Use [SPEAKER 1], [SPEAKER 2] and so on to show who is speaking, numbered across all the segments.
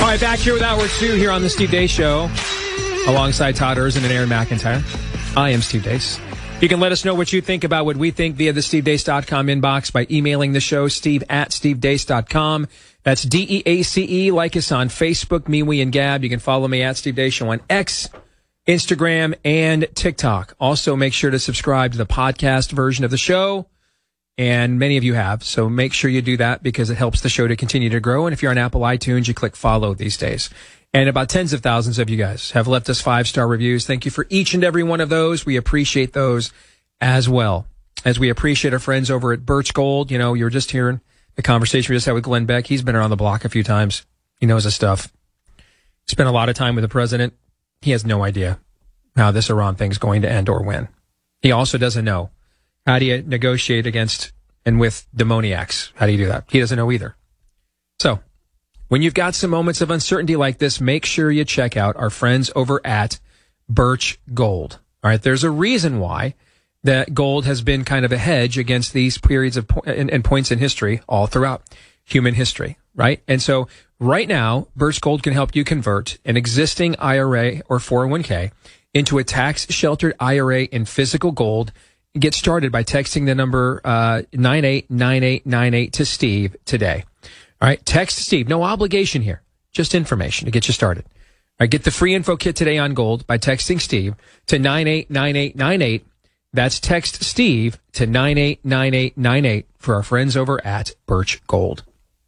[SPEAKER 1] All right, back here with Hour 2 here on the Steve Deace Show, alongside Todd Erzen and Aaron McIntyre. I am Steve Deace. You can let us know what you think about what we think via the SteveDeace.com inbox by emailing the show, steve@stevedeace.com. That's DEACE. Like us on Facebook, MeWe, and Gab. You can follow me at Steve Deace Show on X, Instagram, and TikTok. Also, make sure to subscribe to the podcast version of the show. And many of you have, so make sure you do that because it helps the show to continue to grow. And if you're on Apple iTunes, you click follow these days. And about tens of thousands of you guys have left us 5-star reviews. Thank you for each and every one of those. We appreciate those as well. As we appreciate our friends over at Birch Gold. You know, you were just hearing the conversation we just had with Glenn Beck. He's been around the block a few times. He knows his stuff. Spent a lot of time with the president. He has no idea how this Iran thing's going to end or when. He also doesn't know. How do you negotiate against and with demoniacs? How do you do that? He doesn't know either. So, when you've got some moments of uncertainty like this, make sure you check out our friends over at Birch Gold. All right, there's a reason why that gold has been kind of a hedge against these periods of and points in history all throughout human history, right? And so right now, Birch Gold can help you convert an existing IRA or 401k into a tax-sheltered IRA in physical gold. Get started by texting the number 989898 to Steve today. All right, text Steve. No obligation here, just information to get you started. All right, get the free info kit today on gold by texting Steve to 989898. That's text Steve to 989898 for our friends over at Birch Gold.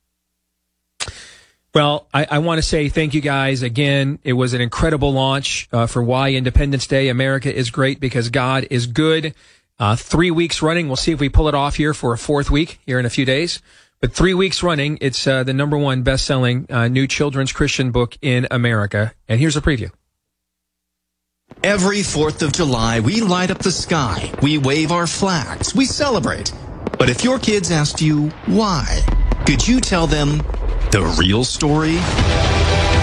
[SPEAKER 1] Well, I want to say thank you guys again. It was an incredible launch for Why Independence Day. America is great because God is good. 3 weeks running. We'll see if we pull it off here for a fourth week here in a few days. But 3 weeks running, it's the number one best-selling new children's Christian book in America. And here's a preview.
[SPEAKER 2] Every 4th of July, we light up the sky. We wave our flags. We celebrate. But if your kids asked you why, could you tell them the real story?